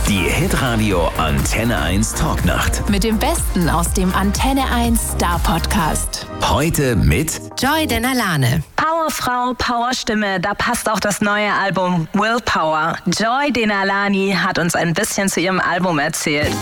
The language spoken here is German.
Die Hitradio Antenne 1 Talknacht. Mit dem Besten aus dem Antenne 1 Star Podcast. Heute mit Joy Denalane. Powerfrau, Powerstimme, da passt auch das neue Album Willpower. Joy Denalane hat uns ein bisschen zu ihrem Album erzählt.